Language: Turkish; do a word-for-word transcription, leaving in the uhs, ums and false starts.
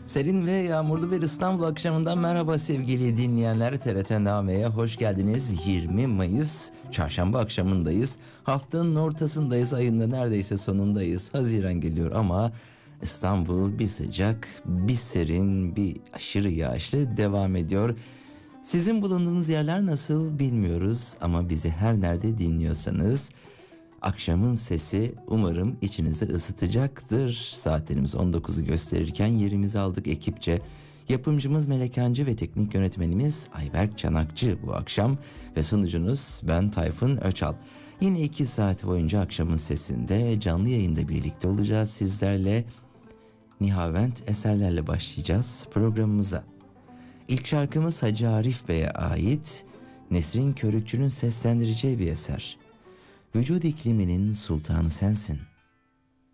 Serin ve yağmurlu bir İstanbul akşamından merhaba sevgili dinleyenler. T R T Name'ye hoş geldiniz. yirmi Mayıs çarşamba akşamındayız. Haftanın ortasındayız. Ayın da neredeyse sonundayız. Haziran geliyor ama İstanbul bir sıcak, bir serin, bir aşırı yağışlı devam ediyor. Sizin bulunduğunuz yerler nasıl bilmiyoruz ama bizi her nerede dinliyorsanız akşamın sesi umarım içinizi ısıtacaktır. Saatlerimiz on dokuzu gösterirken yerimizi aldık ekipçe. Yapımcımız Melek Hancı ve teknik yönetmenimiz Ayberk Çanakçı bu akşam ve sunucunuz ben Tayfun Öçal. Yine iki saat boyunca akşamın sesinde canlı yayında birlikte olacağız sizlerle. Nihavent eserlerle başlayacağız programımıza. İlk şarkımız Hacı Arif Bey'e ait, Nesrin Körükçü'nün seslendireceği bir eser. Vücut ikliminin sultanı sensin.